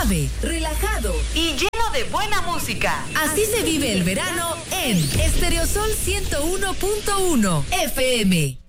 suave, relajado y lleno de buena música. Así se vive el verano en Estereosol 101.1 FM.